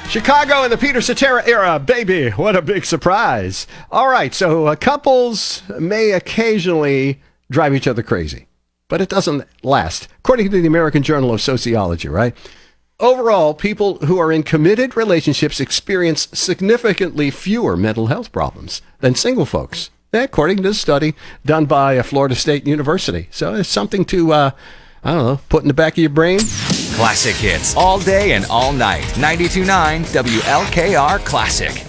Chicago in the Peter Cetera era, baby. What a big surprise. All right, so couples may occasionally drive each other crazy, but it doesn't last. According to the American Journal of Sociology, right? Overall, people who are in committed relationships experience significantly fewer mental health problems than single folks, according to a study done by Florida State University. So it's something to, put in the back of your brain. Classic hits all day and all night. 92.9 WLKR Classic.